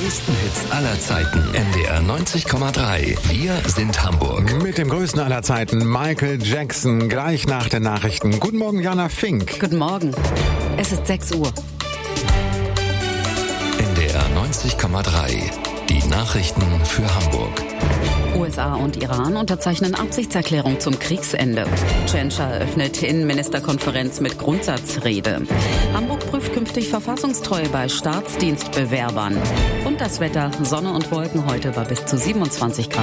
größten Hits aller Zeiten. NDR 90,3. Wir sind Hamburg. Mit dem größten aller Zeiten, Michael Jackson, gleich nach den Nachrichten. Guten Morgen, Jana Fink. Guten Morgen. Es ist 6 Uhr. NDR 90,3. Die Nachrichten für Hamburg. USA und Iran unterzeichnen Absichtserklärung zum Kriegsende. Tschentscher eröffnet Innenministerkonferenz mit Grundsatzrede. Hamburg prüft künftig Verfassungstreue bei Staatsdienstbewerbern. Und das Wetter, Sonne und Wolken heute bei bis zu 27 Grad.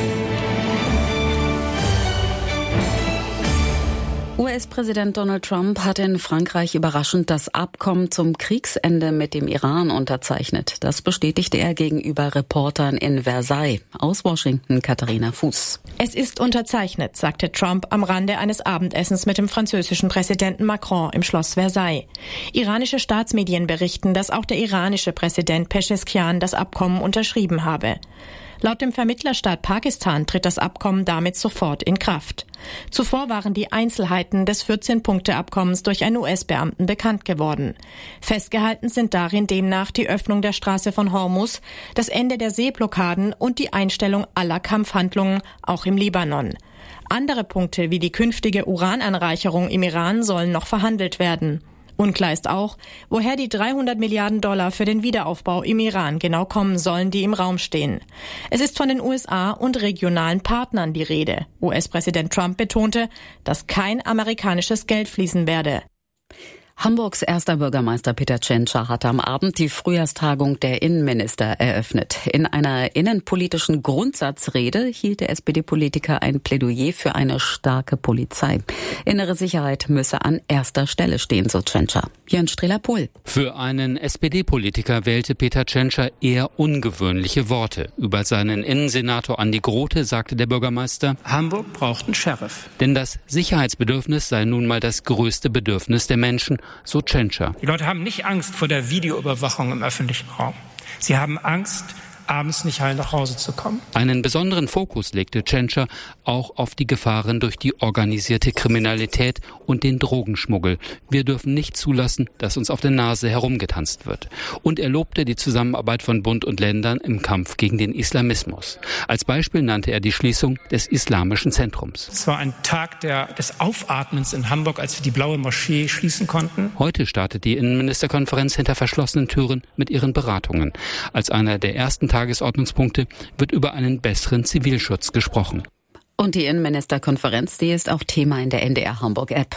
US-Präsident Donald Trump hat in Frankreich überraschend das Abkommen zum Kriegsende mit dem Iran unterzeichnet. Das bestätigte er gegenüber Reportern in Versailles. Aus Washington, Katharina Fuß. Es ist unterzeichnet, sagte Trump am Rande eines Abendessens mit dem französischen Präsidenten Macron im Schloss Versailles. Iranische Staatsmedien berichten, dass auch der iranische Präsident Pescheskian das Abkommen unterschrieben habe. Laut dem Vermittlerstaat Pakistan tritt das Abkommen damit sofort in Kraft. Zuvor waren die Einzelheiten des 14-Punkte-Abkommens durch einen US-Beamten bekannt geworden. Festgehalten sind darin demnach die Öffnung der Straße von Hormuz, das Ende der Seeblockaden und die Einstellung aller Kampfhandlungen, auch im Libanon. Andere Punkte wie die künftige Urananreicherung im Iran sollen noch verhandelt werden. Unklar ist auch, woher die $300 Milliarden für den Wiederaufbau im Iran genau kommen sollen, die im Raum stehen. Es ist von den USA und regionalen Partnern die Rede. US-Präsident Trump betonte, dass kein amerikanisches Geld fließen werde. Hamburgs erster Bürgermeister Peter Tschentscher hat am Abend die Frühjahrstagung der Innenminister eröffnet. In einer innenpolitischen Grundsatzrede hielt der SPD-Politiker ein Plädoyer für eine starke Polizei. Innere Sicherheit müsse an erster Stelle stehen, so Tschentscher. Jörn Strehler-Pohl. Für einen SPD-Politiker wählte Peter Tschentscher eher ungewöhnliche Worte. Über seinen Innensenator Andi Grote sagte der Bürgermeister: Hamburg braucht einen Sheriff. Denn das Sicherheitsbedürfnis sei nun mal das größte Bedürfnis der Menschen, so Tschentscher. Die Leute haben nicht Angst vor der Videoüberwachung im öffentlichen Raum. Sie haben Angst, abends nicht heil nach Hause zu kommen. Einen besonderen Fokus legte Tschentscher auch auf die Gefahren durch die organisierte Kriminalität und den Drogenschmuggel. Wir dürfen nicht zulassen, dass uns auf der Nase herumgetanzt wird. Und er lobte die Zusammenarbeit von Bund und Ländern im Kampf gegen den Islamismus. Als Beispiel nannte er die Schließung des Islamischen Zentrums. Es war ein Tag des Aufatmens in Hamburg, als wir die Blaue Moschee schließen konnten. Heute startet die Innenministerkonferenz hinter verschlossenen Türen mit ihren Beratungen. Als einer der ersten Tagesordnungspunkte wird über einen besseren Zivilschutz gesprochen. Und die Innenministerkonferenz, die ist auch Thema in der NDR Hamburg-App.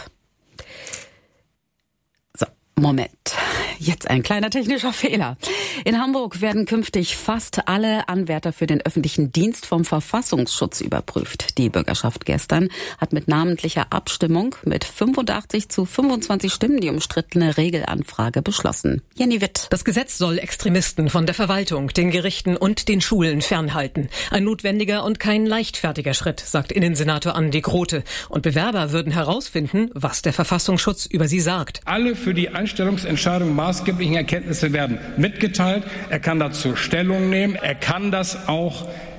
So, Moment. Jetzt ein kleiner technischer Fehler. In Hamburg werden künftig fast alle Anwärter für den öffentlichen Dienst vom Verfassungsschutz überprüft. Die Bürgerschaft gestern hat mit namentlicher Abstimmung mit 85-25 Stimmen die umstrittene Regelanfrage beschlossen. Jenny Witt. Das Gesetz soll Extremisten von der Verwaltung, den Gerichten und den Schulen fernhalten. Ein notwendiger und kein leichtfertiger Schritt, sagt Innensenator Andi Grote. Und Bewerber würden herausfinden, was der Verfassungsschutz über sie sagt. Alle für die Einstellungsentscheidung maßgeblichen Erkenntnisse werden mitgeteilt. Er kann dazu Stellung nehmen. Er kann das auch